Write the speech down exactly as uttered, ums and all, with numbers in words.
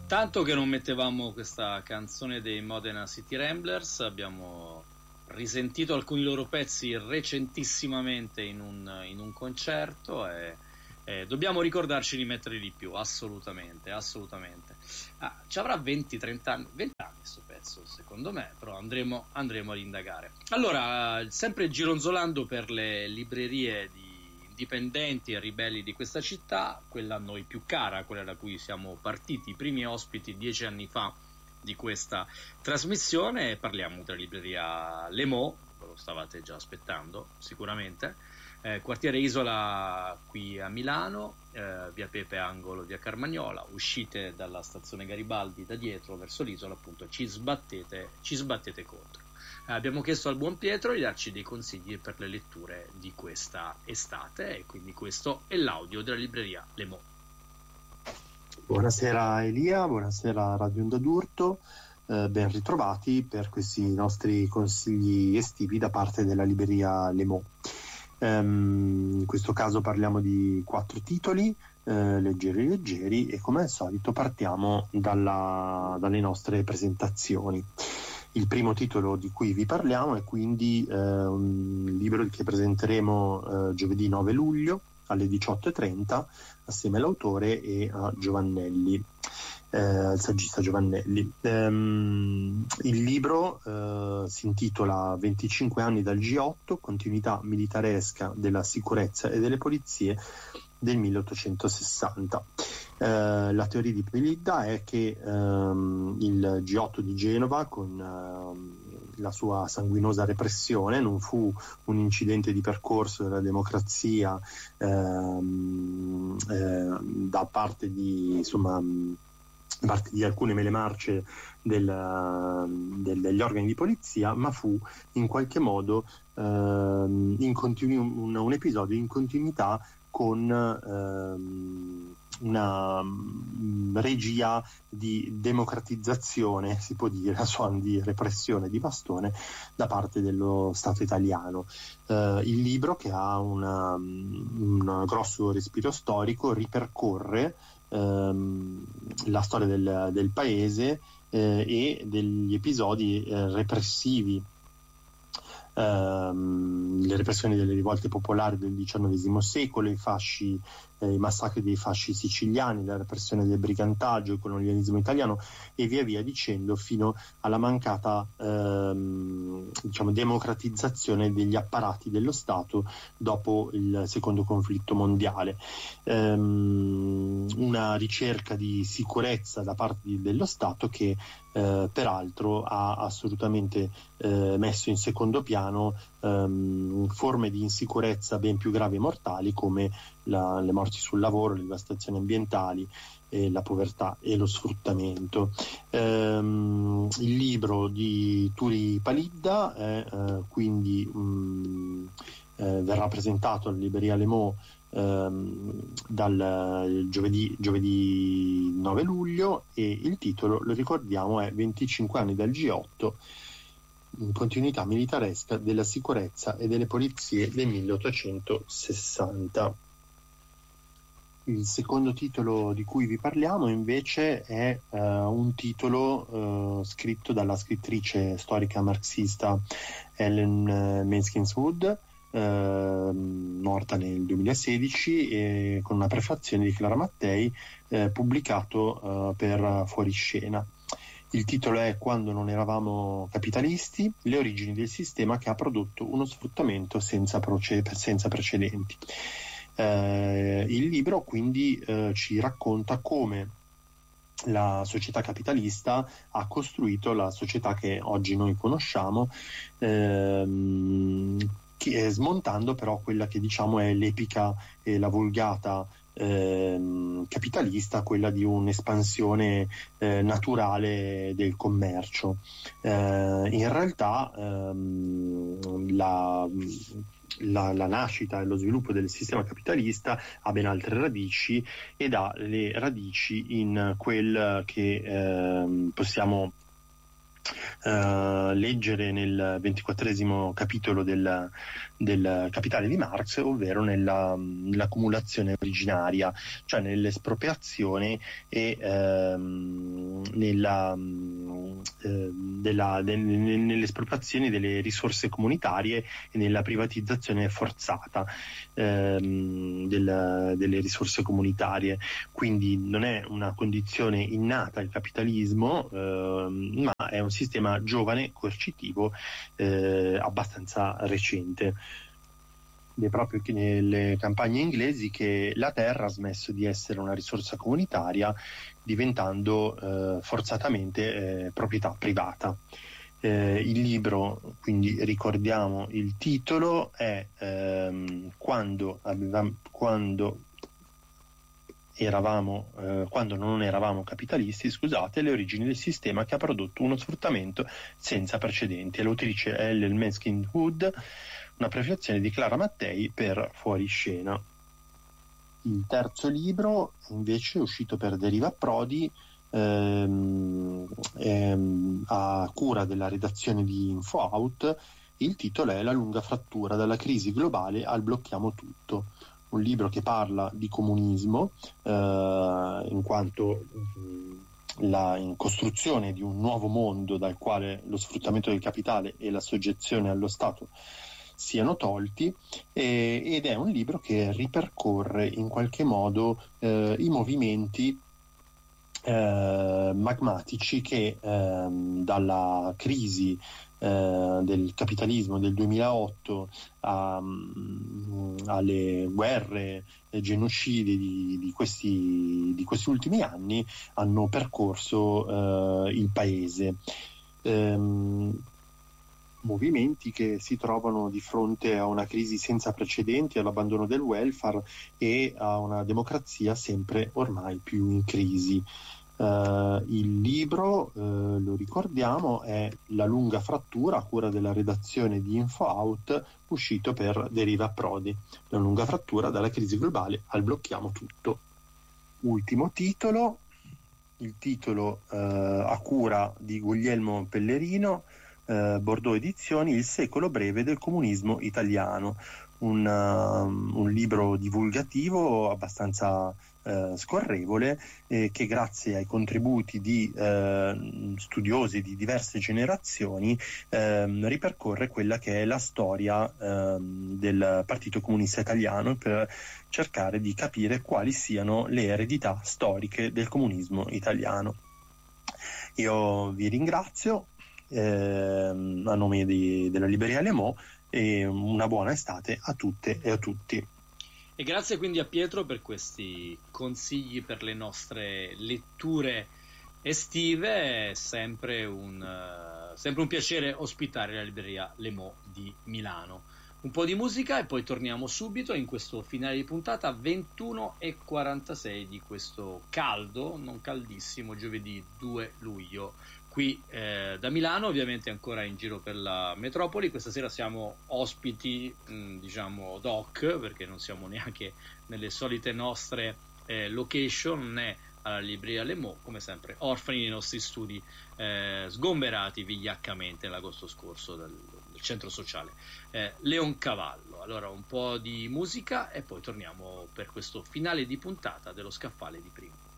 Tanto che non mettevamo questa canzone dei Modena City Ramblers, abbiamo risentito alcuni loro pezzi recentissimamente in un, in un concerto e, e dobbiamo ricordarci di metterli di più, assolutamente, assolutamente. Ah, ci avrà venti trenta anni, venti anni questo pezzo secondo me, però andremo, andremo ad indagare. Allora, sempre gironzolando per le librerie di indipendenti e ribelli di questa città, quella a noi più cara, quella da cui siamo partiti, i primi ospiti dieci anni fa di questa trasmissione, parliamo della libreria Le Mo, lo stavate già aspettando sicuramente, eh, quartiere Isola qui a Milano, eh, via Pepe angolo via Carmagnola, uscite dalla stazione Garibaldi da dietro verso l'isola, appunto ci sbattete, ci sbattete contro. Abbiamo chiesto al buon Pietro di darci dei consigli per le letture di questa estate e quindi questo è l'audio della libreria Le Mo. Buonasera Elia, buonasera Radio Onda d'Urto, eh, ben ritrovati per questi nostri consigli estivi da parte della libreria Le Mo. Um, in questo caso parliamo di quattro titoli, eh, leggeri leggeri, e come al solito partiamo dalla, dalle nostre presentazioni. Il primo titolo di cui vi parliamo è quindi eh, un libro che presenteremo eh, giovedì nove luglio alle diciotto e trenta assieme all'autore e a Giovannelli, eh, il saggista Giovannelli. Ehm, il libro eh, si intitola venticinque anni dal G otto, continuità militaresca della sicurezza e delle polizie del milleottocentosessanta. Eh, la teoria di Pelidda è che ehm, il G otto di Genova, con ehm, la sua sanguinosa repressione, non fu un incidente di percorso della democrazia ehm, eh, da parte di insomma da parte di alcune mele marce del, del, degli organi di polizia, ma fu in qualche modo ehm, in continu- un, un episodio in continuità con ehm, una um, regia di democratizzazione, si può dire, a suon di repressione di bastone da parte dello Stato italiano. Uh, il libro, che ha una, un grosso respiro storico, ripercorre um, la storia del, del paese eh, e degli episodi eh, repressivi, Um, le repressioni delle rivolte popolari del diciannovesimo secolo, i fasci, eh, i massacri dei fasci siciliani, la repressione del brigantaggio, il colonialismo italiano e via via dicendo, fino alla mancata ehm, diciamo democratizzazione degli apparati dello Stato dopo il secondo conflitto mondiale. Ehm, una ricerca di sicurezza da parte di, dello Stato che eh, peraltro ha assolutamente eh, messo in secondo piano ehm, forme di insicurezza ben più gravi e mortali come la, le morti sul lavoro, le devastazioni ambientali, eh, la povertà e lo sfruttamento. Ehm, il libro di Turi Palidda è eh, quindi mh, eh, verrà presentato alla libreria Le Mo ehm, dal giovedì, giovedì nove luglio, e il titolo, lo ricordiamo, è venticinque anni dal G otto, in continuità militaresca della sicurezza e delle polizie del milleottocentosessanta. Il secondo titolo di cui vi parliamo invece è uh, un titolo uh, scritto dalla scrittrice storica marxista Ellen uh, Maskins Wood, uh, morta nel duemilasedici, e con una prefazione di Clara Mattei, uh, pubblicato uh, per Fuoriscena. Il titolo è Quando non eravamo capitalisti, le origini del sistema che ha prodotto uno sfruttamento senza, proce- senza precedenti. Eh, il libro quindi eh, ci racconta come la società capitalista ha costruito la società che oggi noi conosciamo, ehm, che, smontando però quella che diciamo è l'epica e la vulgata ehm, capitalista, quella di un'espansione eh, naturale del commercio. Eh, in realtà ehm, la La, la nascita e lo sviluppo del sistema capitalista ha ben altre radici, ed ha le radici in quel che eh, possiamo Uh, leggere nel ventiquattresimo capitolo del, del Capitale di Marx, ovvero nella, nell'accumulazione originaria, cioè nell'espropriazione e ehm, nella, eh, della, de, nell'espropriazione delle risorse comunitarie e nella privatizzazione forzata ehm, del, delle risorse comunitarie. Quindi non è una condizione innata il capitalismo, ehm, ma è un sistema giovane, coercitivo, eh, abbastanza recente. Ed è proprio che nelle campagne inglesi che la terra ha smesso di essere una risorsa comunitaria, diventando eh, forzatamente eh, proprietà privata. Eh, il libro, quindi ricordiamo il titolo, è ehm, quando, avevamo, quando eravamo eh, quando non eravamo capitalisti, scusate, le origini del sistema che ha prodotto uno sfruttamento senza precedenti. L'autrice è Ellen Meskin Hood, una prefazione di Clara Mattei per Fuoriscena. Il terzo libro invece è uscito per Deriva Prodi, ehm, ehm, a cura della redazione di InfoOut. Il titolo è La lunga frattura, dalla crisi globale al blocchiamo tutto. Un libro che parla di comunismo, eh, in quanto mh, la in costruzione di un nuovo mondo dal quale lo sfruttamento del capitale e la soggezione allo Stato siano tolti, e, ed è un libro che ripercorre in qualche modo eh, i movimenti eh, magmatici che eh, dalla crisi Eh, del capitalismo del duemilaotto a, alle guerre e genocidi di, di, questi, di questi ultimi anni hanno percorso eh, il paese. Ehm, movimenti che si trovano di fronte a una crisi senza precedenti, all'abbandono del welfare e a una democrazia sempre ormai più in crisi. Uh, il libro, uh, lo ricordiamo, è La lunga frattura, a cura della redazione di InfoOut, uscito per Deriva Prodi. La lunga frattura, dalla crisi globale al blocchiamo tutto. Ultimo titolo, il titolo uh, a cura di Guglielmo Pellerino, uh, Bordeaux Edizioni, Il secolo breve del comunismo italiano. Un, uh, un libro divulgativo abbastanza eh, scorrevole, eh, che grazie ai contributi di eh, studiosi di diverse generazioni eh, ripercorre quella che è la storia eh, del Partito Comunista Italiano, per cercare di capire quali siano le eredità storiche del comunismo italiano. Io vi ringrazio eh, a nome di, della Libreria Le Mo, e una buona estate a tutte e a tutti. E grazie quindi a Pietro per questi consigli per le nostre letture estive. È sempre un, uh, sempre un piacere ospitare la Libreria Le Mo di Milano. Un po' di musica e poi torniamo subito in questo finale di puntata, ventuno e quarantasei di questo caldo, non caldissimo, giovedì due luglio. Qui eh, da Milano, ovviamente ancora in giro per la metropoli. Questa sera siamo ospiti, mh, diciamo doc, perché non siamo neanche nelle solite nostre eh, location, né alla Libreria Le Mo, come sempre orfani nei nostri studi eh, sgomberati vigliaccamente l'agosto scorso dal, dal centro sociale eh, Leoncavallo. Allora un po' di musica e poi torniamo per questo finale di puntata dello Scaffale di prima.